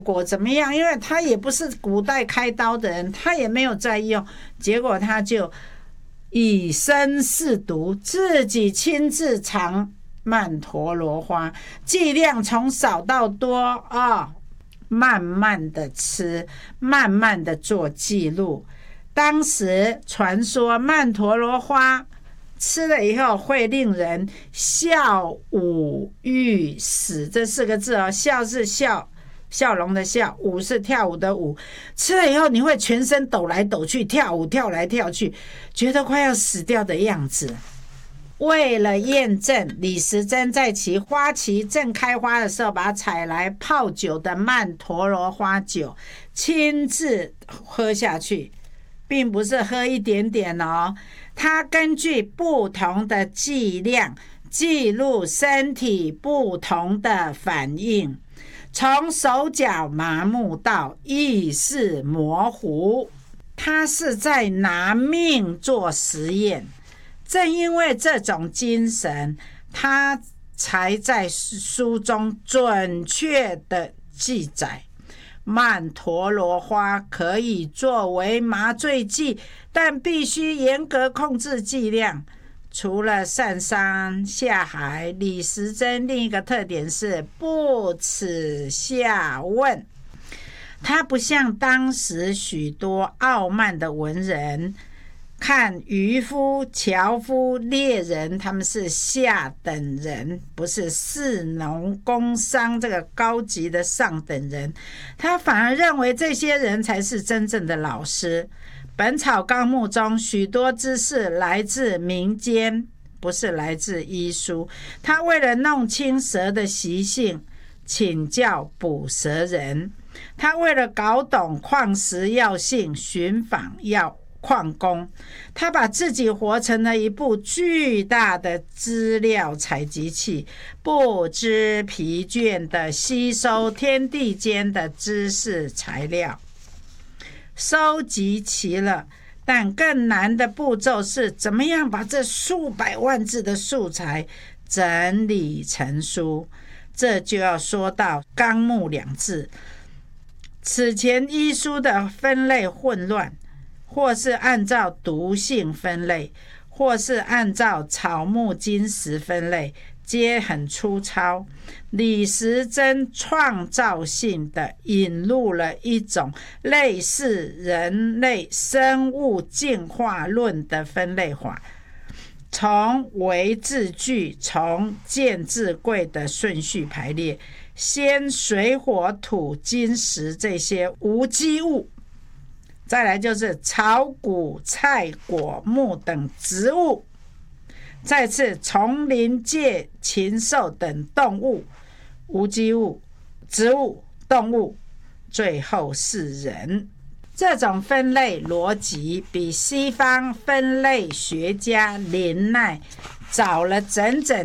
果怎么样？因为他也不是古代开刀的人，他也没有在用，结果他就以身试毒，自己亲自尝曼陀罗花，剂量从少到多啊，慢慢的吃，慢慢的做记录。当时传说曼陀罗花吃了以后会令人笑舞欲死，这4个字哦，笑是笑容的笑，舞是跳舞的舞。吃了以后你会全身抖来抖去，跳舞跳来跳去，觉得快要死掉的样子。为了验证，李时珍在其花期正开花的时候，把采来泡酒的曼陀罗花酒亲自喝下去，并不是喝一点点哦，他根据不同的剂量记录身体不同的反应，从手脚麻木到意识模糊，他是在拿命做实验。正因为这种精神，他才在书中准确的记载曼陀罗花可以作为麻醉剂，但必须严格控制剂量。除了上山下海，李时珍另一个特点是不耻下问。他不像当时许多傲慢的文人，看渔夫、樵夫、猎人，他们是下等人，不是士农工商这个高级的上等人。他反而认为这些人才是真正的老师。本草纲目中许多知识来自民间，不是来自医书。他为了弄清蛇的习性，请教捕蛇人；他为了搞懂矿石药性，寻访矿工。他把自己活成了一部巨大的资料采集器，不知疲倦地吸收天地间的知识材料。收集齐了，但更难的步骤是怎么样把这数百万字的素材整理成书。这就要说到纲目2字。此前医书的分类混乱，或是按照毒性分类，或是按照草木金石分类，皆很粗糙。李时珍创造性的引入了一种类似人类生物进化论的分类法，从为字句，从贱至贵的顺序排列，先水火土金石这些无机物，再来就是草谷菜果木等植物，再次丛林界禽兽等动物、无机物、植物、动物，最后是人。这种分类逻辑比西方分类学家林奈早了整整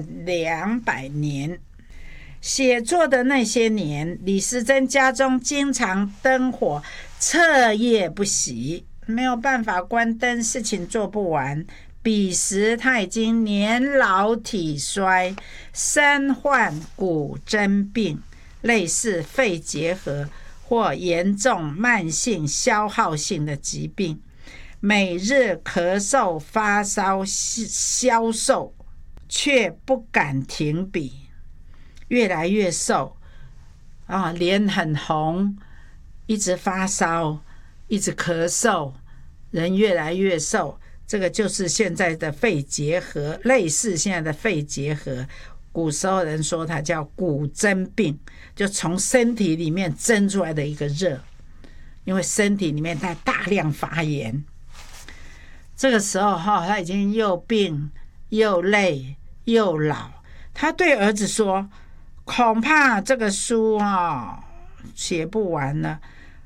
200年。写作的那些年，李时珍家中经常灯火，彻夜不息，没有办法关灯，事情做不完。彼时他已经年老体衰，身患骨真病，类似肺结核或严重慢性消耗性的疾病，每日咳嗽发烧消瘦，却不敢停笔，越来越瘦脸很红，一直发烧，一直咳嗽，人越来越瘦。这个就是现在的肺结核，类似现在的肺结核。古时候人说它叫骨蒸病，就从身体里面蒸出来的一个热，因为身体里面它大量发炎。这个时候他已经又病又累又老，他对儿子说，恐怕这个书写不完了，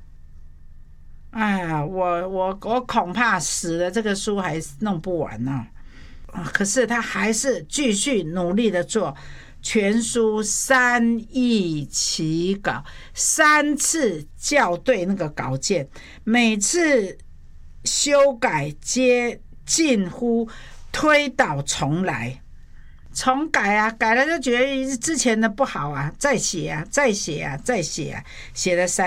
我恐怕死了，这个书还弄不完呢。可是他还是继续努力的做，全书3译其稿，3次校对那个稿件，每次修改皆近乎推倒重来，重改改了就觉得之前的不好再写写了3